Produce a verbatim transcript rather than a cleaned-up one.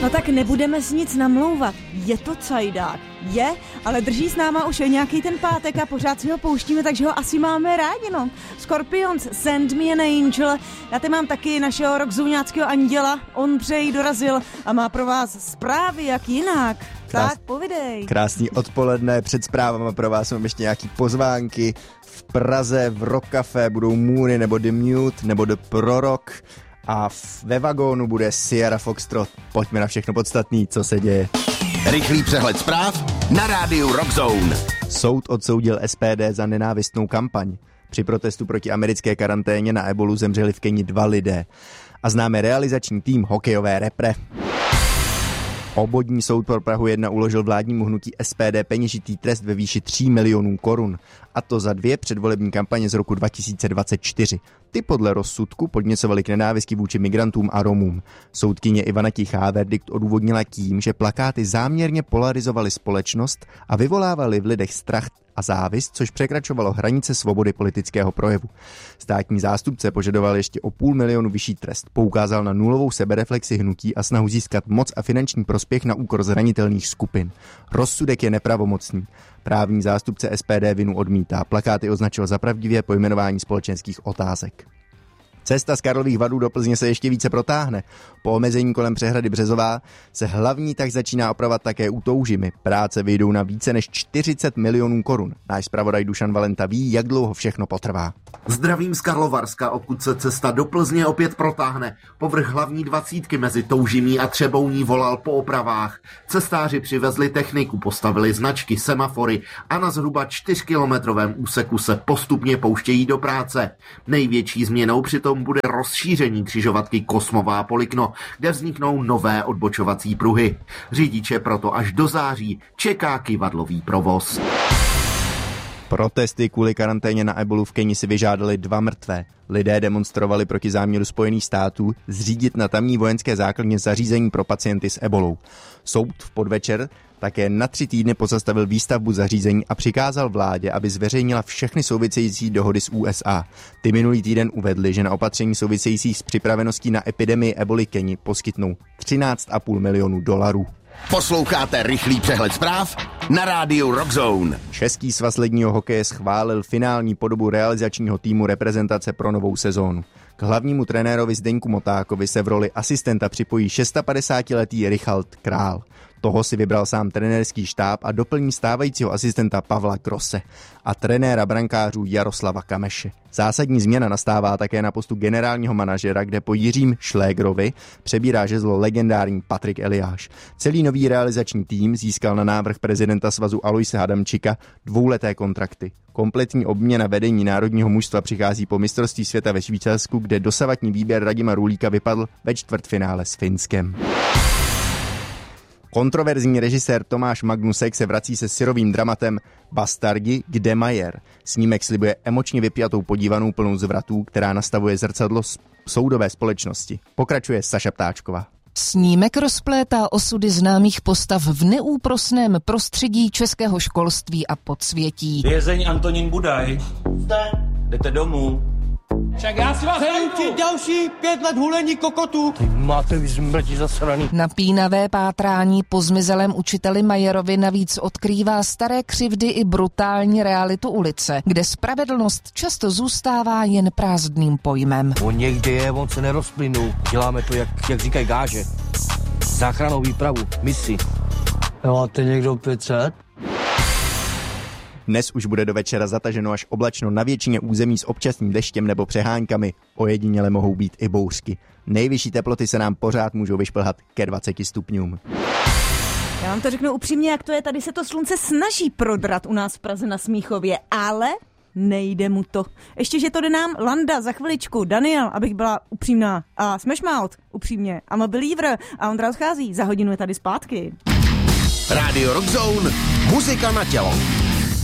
No tak nebudeme si nic namlouvat. Je to cajdák. Je, ale drží s náma už nějaký ten pátek a pořád si ho pouštíme, takže ho asi máme rádi, no. Scorpions, Send Me an Angel. Já teď mám taky našeho rockzouňáckého anděla. Ondřej dorazil a má pro vás zprávy, jak jinak. Krás... Tak, povidej. Krásný odpoledne, před zprávama pro vás mám ještě nějaký pozvánky. V Praze v Rock Café budou Moony nebo The Mute nebo The Prorok. A ve vagónu bude Sierra Foxtrot. Pojďme na všechno podstatný, co se děje. Rychlý přehled zpráv na rádiu Rockzone. Soud odsoudil S P D za nenávistnou kampaň. Při protestu proti americké karanténě na ebolu zemřeli v Keni dva lidé. A známe realizační tým hokejové repre. Obvodní soud pro Prahu jedna uložil vládnímu hnutí S P D peněžitý trest ve výši tří milionů korun. A to za dvě předvolební kampaně z roku dva tisíce dvacet čtyři. Ty podle rozsudku podněcovaly k nenávisti vůči migrantům a Romům. Soudkyně Ivana Tichá verdikt odůvodnila tím, že plakáty záměrně polarizovaly společnost a vyvolávaly v lidech strach a závist, což překračovalo hranice svobody politického projevu. Státní zástupce požadoval ještě o půl milionu vyšší trest, poukázal na nulovou sebereflexi hnutí a snahu získat moc a finanční prospěch na úkor zranitelných skupin. Rozsudek je nepravomocný. Právní zástupce S P D vinu odmítá, plakáty označil za pravdivé pojmenování společenských otázek. Cesta z Karlových Varů do Plzně se ještě více protáhne. Po omezení kolem přehrady Březová se hlavní tak začíná opravovat také u Toužimy. Práce vyjdou na více než čtyřicet milionů korun. Náš zpravodaj Dušan Valenta ví, jak dlouho všechno potrvá. Zdravím z Karlovarska, odkud se cesta do Plzně opět protáhne. Povrch hlavní dvacítky mezi Toužimí a Třebouní volal po opravách. Cestáři přivezli techniku, postavili značky, semafory a na zhruba čtyřkilometrovém úseku se postupně pouštějí do práce. Největší změnou přitom bude rozšíření křižovatky Kosmová Polikno, kde vzniknou nové odbočovací pruhy. Řidiče proto až do září čeká kyvadlový provoz. Protesty kvůli karanténě na ebolu v Keni si vyžádali dva mrtvé. Lidé demonstrovali proti záměru Spojených států zřídit na tamní vojenské základně zařízení pro pacienty s ebolou. Soud v podvečer také na tři týdny pozastavil výstavbu zařízení a přikázal vládě, aby zveřejnila všechny související dohody s U S A. Ty minulý týden uvedli, že na opatření související s připraveností na epidemii eboli Keni poskytnou třináct a půl milionů dolarů. Posloucháte rychlý přehled zpráv na rádiu Rockzone. Český svaz ledního hokeje schválil finální podobu realizačního týmu reprezentace pro novou sezónu. K hlavnímu trenérovi Zdeňku Motákovi se v roli asistenta připojí šedesátipadesátiletý Richard Král. Toho si vybral sám trenérský štáb a doplní stávajícího asistenta Pavla Krose a trenéra brankářů Jaroslava Kameše. Zásadní změna nastává také na postu generálního manažera, kde po Jiřím Šlégrovi přebírá žezlo legendární Patrik Eliáš. Celý nový realizační tým získal na návrh prezidenta svazu Aloise Hadamčika dvouleté kontrakty. Kompletní obměna vedení národního mužstva přichází po mistrovství světa ve Švýcarsku, kde dosavadní výběr Radima Rulíka vypadl ve čtvrtfinále s Finskem. Kontroverzní režisér Tomáš Magnusek se vrací se syrovým dramatem Bastardi, kde Majer. Snímek slibuje emočně vypjatou podívanou plnou zvratů, která nastavuje zrcadlo soudové společnosti. Pokračuje Saša Ptáčková. Snímek rozplétá osudy známých postav v neúprosném prostředí českého školství a podsvětí. Vězeň Antonín Budaj. Jste? Jdete domů. Však já si vás naučit další pět let hulení kokotů. Ty máte vy zmrti zasraný. Napínavé pátrání po zmizelém učiteli Majerovi navíc odkrývá staré křivdy i brutální realitu ulice, kde spravedlnost často zůstává jen prázdným pojmem. On někde je, on se nerozplynul. Děláme to, jak, jak říkají gáže. Záchrannou výpravu, misi. Máte někdo pět set? Dnes už bude do večera zataženo až oblačno na většině území s občasným deštěm nebo přeháňkami. Ojediněle mohou být i bouřky. Nejvyšší teploty se nám pořád můžou vyšplhat ke dvaceti stupňům. Já vám to řeknu upřímně, jak to je, tady se to slunce snaží prodrat u nás v Praze na Smíchově, ale nejde mu to. Ještě, že to jde nám Landa za chviličku, Daniel, abych byla upřímná, a Smash Mouth, upřímně, I'm a believer, a Ondra odchází, za hodinu je tady zpátky. Rádio Rockzone, muzika na tělo.